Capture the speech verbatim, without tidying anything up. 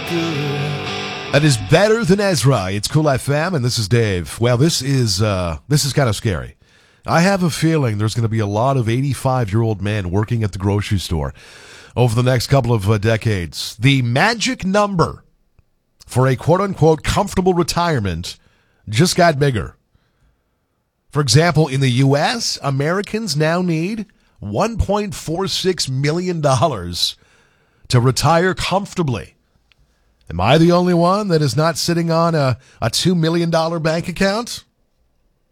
That is Better Than Ezra. It's Cool F M, and this is Dave. Well, this is uh, this is kind of scary. I have a feeling there's going to be a lot of eighty-five-year-old men working at the grocery store over the next couple of uh, decades. The magic number for a quote-unquote comfortable retirement just got bigger. For example, in the U S, Americans now need one point four six million dollars to retire comfortably. Am I the only one that is not sitting on a, a two million dollars bank account?